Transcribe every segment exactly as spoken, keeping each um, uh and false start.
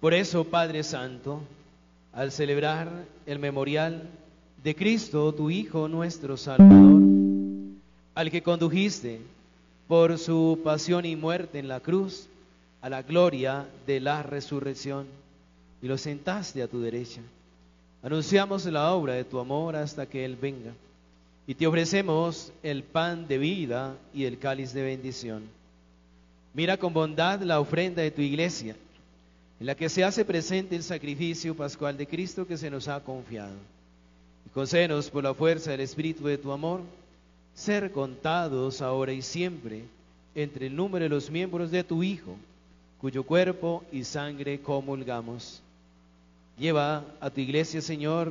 Por eso, Padre Santo, al celebrar el memorial de Cristo, tu Hijo, nuestro Salvador, al que condujiste por su pasión y muerte en la cruz a la gloria de la resurrección, y lo sentaste a tu derecha, anunciamos la obra de tu amor hasta que Él venga, y te ofrecemos el pan de vida y el cáliz de bendición. Mira con bondad la ofrenda de tu iglesia, en la que se hace presente el sacrificio pascual de Cristo que se nos ha confiado. Y concédenos por la fuerza del Espíritu de tu amor, ser contados ahora y siempre entre el número de los miembros de tu Hijo, cuyo cuerpo y sangre comulgamos. Lleva a tu iglesia, Señor,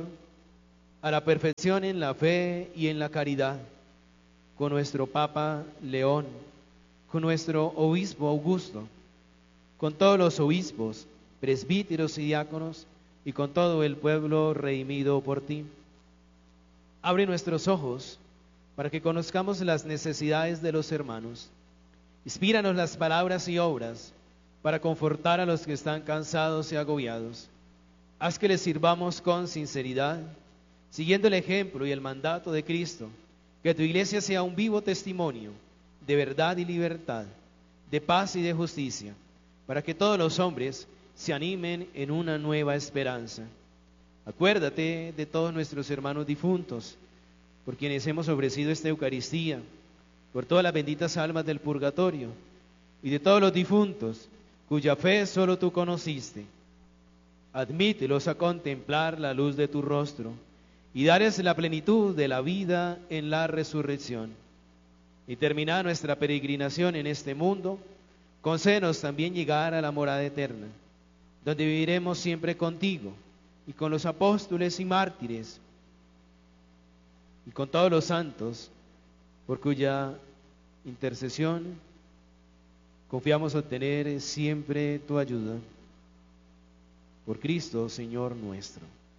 a la perfección en la fe y en la caridad, con nuestro Papa León, con nuestro Obispo Augusto, con todos los obispos, presbíteros y diáconos, y con todo el pueblo redimido por ti. Abre nuestros ojos para que conozcamos las necesidades de los hermanos. Inspíranos las palabras y obras para confortar a los que están cansados y agobiados. Haz que les sirvamos con sinceridad, siguiendo el ejemplo y el mandato de Cristo, que tu iglesia sea un vivo testimonio de verdad y libertad, de paz y de justicia, para que todos los hombres se animen en una nueva esperanza. Acuérdate de todos nuestros hermanos difuntos, por quienes hemos ofrecido esta Eucaristía, por todas las benditas almas del purgatorio, y de todos los difuntos, cuya fe solo tú conociste. Admítelos a contemplar la luz de tu rostro, y darles la plenitud de la vida en la resurrección. Y terminada nuestra peregrinación en este mundo, concédenos también llegar a la morada eterna, donde viviremos siempre contigo, y con los apóstoles y mártires, y con todos los santos, por cuya intercesión confiamos obtener siempre tu ayuda. Por Cristo, Señor nuestro.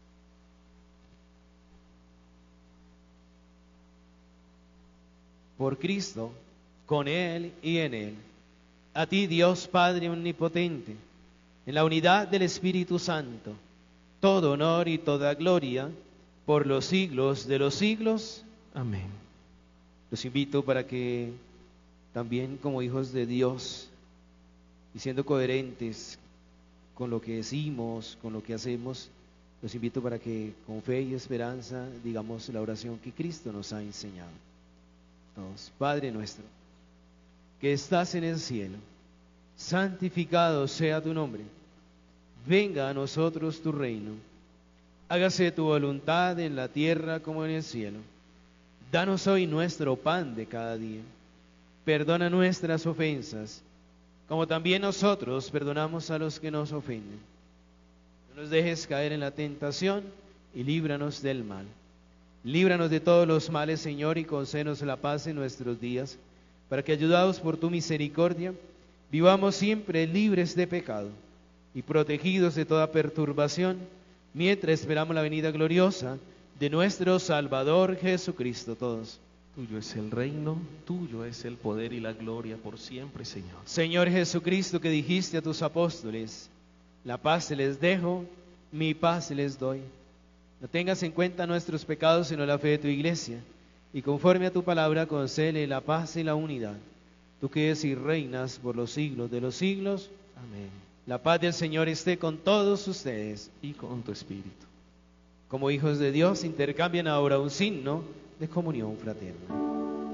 Por Cristo, con Él y en Él. A ti, Dios Padre omnipotente, en la unidad del Espíritu Santo, todo honor y toda gloria por los siglos de los siglos. Amén. Los invito para que también como hijos de Dios y siendo coherentes con lo que decimos, con lo que hacemos, los invito para que con fe y esperanza digamos la oración que Cristo nos ha enseñado. Todos. Padre nuestro, que estás en el cielo, santificado sea tu nombre. Venga a nosotros tu reino. Hágase tu voluntad en la tierra como en el cielo. Danos hoy nuestro pan de cada día. Perdona nuestras ofensas, como también nosotros perdonamos a los que nos ofenden. No nos dejes caer en la tentación y líbranos del mal. Líbranos de todos los males, Señor, y concédenos la paz en nuestros días, para que, ayudados por tu misericordia, vivamos siempre libres de pecado y protegidos de toda perturbación, mientras esperamos la venida gloriosa de nuestro Salvador Jesucristo. Todos. Tuyo es el reino, tuyo es el poder y la gloria por siempre, Señor. Señor Jesucristo, que dijiste a tus apóstoles, la paz se les dejo, mi paz se les doy. No tengas en cuenta nuestros pecados, sino la fe de tu iglesia, y conforme a tu palabra concédele la paz y la unidad. Tú que eres y reinas por los siglos de los siglos. Amén. La paz del Señor esté con todos ustedes. Y con tu espíritu. Como hijos de Dios, intercambian ahora un signo de comunión fraterna.